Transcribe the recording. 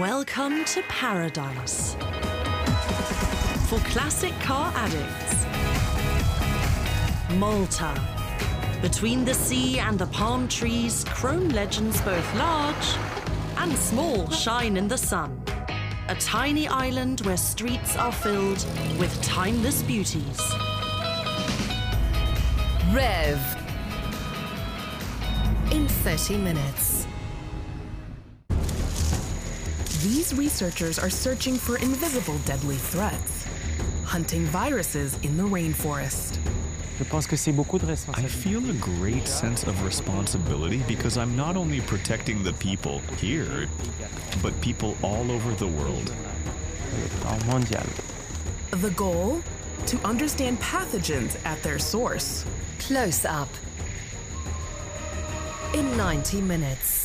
Welcome to paradise. For classic car addicts. Malta. Between the sea and the palm trees, chrome legends both large and small shine in the sun. A tiny island where streets are filled with timeless beauties. Rev. In 30 minutes. These researchers are searching for invisible deadly threats, hunting viruses in the rainforest. I feel a great sense of responsibility because I'm not only protecting the people here, but people all over the world. The goal? To understand pathogens at their source. Close up. In 90 minutes.